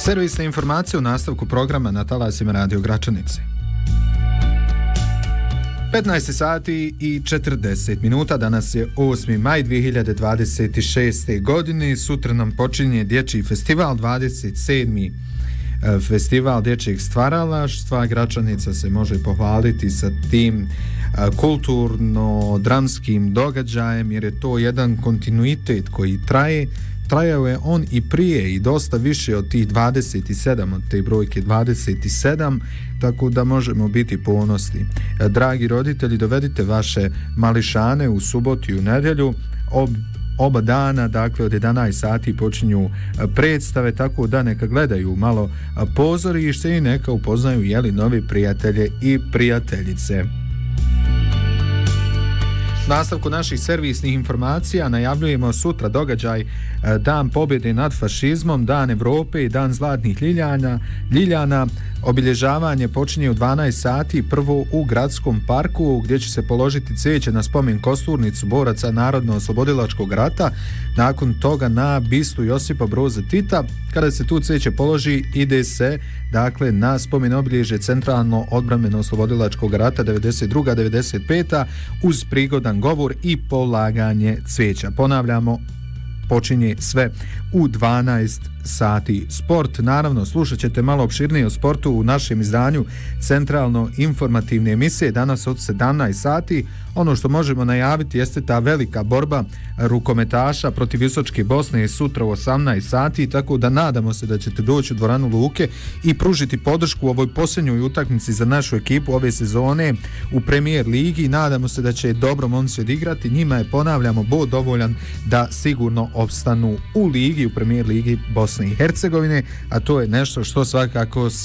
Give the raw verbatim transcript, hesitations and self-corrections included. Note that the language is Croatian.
Servisne informacije u nastavku programa na talasima Radio Gračanice. petnaest sati i četrdeset minuta, danas je osmi maj dvije hiljade dvadeset šeste. godine, sutra nam počinje Dječji festival, dvadeset sedmi festival dječjeg stvaralaštva. Gračanica se može pohvaliti sa tim kulturno-dramskim događajem, jer je to jedan kontinuitet koji traje. Trajao je on i prije i dosta više od tih dvadeset sedam, od te brojke dvadeset sedam, tako da možemo biti ponosni. Dragi roditelji, dovedite vaše mališane u subotu i u nedjelju. Ob, oba dana, dakle od jedanaest sati počinju predstave, tako da neka gledaju malo pozorište i neka upoznaju jeli novi prijatelje i prijateljice. U nastavku naših servisnih informacija najavljujemo sutra događaj Dan pobjede nad fašizmom, Dan Evrope i Dan zlatnih ljiljana. Ljiljana obilježavanje počinje u dvanaest sati, prvo u Gradskom parku, gdje će se položiti cvijeće na spomen kosturnicu boraca Narodno-oslobodilačkog rata. Nakon toga na bistu Josipa Broza Tita. Kada se tu cvijeće položi, ide se dakle na spomen obilježje Centralno odbrambeno-oslobodilačkog rata devedeset druga devedeset peta uz prigodan govor i polaganje cvijeća. Ponavljamo, počinje sve u dvanaest sati. Sport, naravno, slušat ćete malo opširnije o sportu u našem izdanju centralno informativne emisije danas od sedamnaest sati. Ono što možemo najaviti jeste ta velika borba rukometaša protiv Istočke Bosne sutra u osamnaest sati, tako da nadamo se da ćete doći u dvoranu Luke i pružiti podršku u ovoj posljednjoj utakmici za našu ekipu ove sezone u Premier ligi. Nadamo se da će dobro momci odigrati. Njima je, ponavljamo, bod dovoljan da sigurno opstanu u ligi, u Premier ligi Bosne i Hercegovine, a to je nešto što svakako